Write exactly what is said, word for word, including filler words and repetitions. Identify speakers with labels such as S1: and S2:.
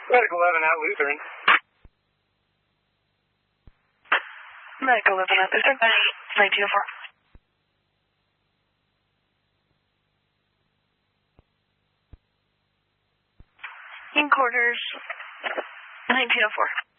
S1: Medical eleven at Lutheran.
S2: Medical eleven at Lutheran. nineteen oh four. In quarters, nineteen oh four.